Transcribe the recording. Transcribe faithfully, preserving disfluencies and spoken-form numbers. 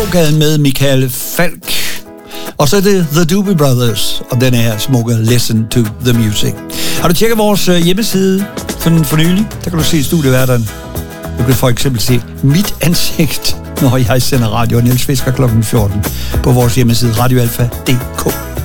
gågaden med Michael Falk. Og så er det The Doobie Brothers, og den her smukke Listen to the Music. Har du tjekket vores hjemmeside for, for nylig? Der kan du se studieværteren. Du kan for eksempel se mit ansigt, når jeg sender radio Niels Fisker klokken fjorten på vores hjemmeside radioalfa punktum d k.